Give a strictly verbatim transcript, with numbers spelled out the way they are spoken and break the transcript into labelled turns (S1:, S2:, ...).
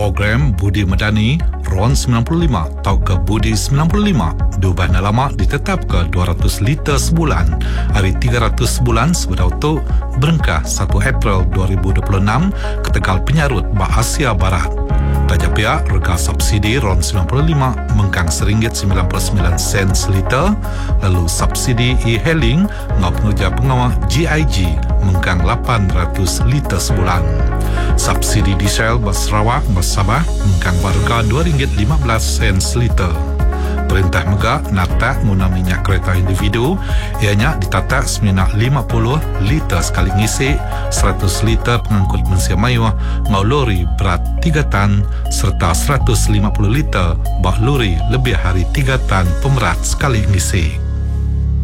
S1: program Budi Medani RON sembilan puluh lima atau ke Budi sembilan puluh lima. Duban alamak ditetap ke dua ratus liter sebulan, hari tiga ratus sebulan sebedah untuk berengkah satu April dua ribu dua puluh enam ke Tegal Penyarut, Asia Barat. Raja pihak rega subsidi RON sembilan puluh lima mengkang seringgit sembilan puluh sembilan sen seliter, lalu subsidi e-hailing ngau pengerja pengawal G I G mengkang lapan ratus liter sebulan. Subsidi diesel bas Sarawak bas Sabah mengkang warga dua ringgit lima belas sen seliter. Perintah Megah natak guna minyak kereta individu, ianya ditatak seminyak lima puluh liter sekali ngisi, seratus liter pengangkut mensia mayuh, ngau lori berat tiga tan serta seratus lima puluh liter bak lori lebih hari tiga tan pemerat sekali ngisi.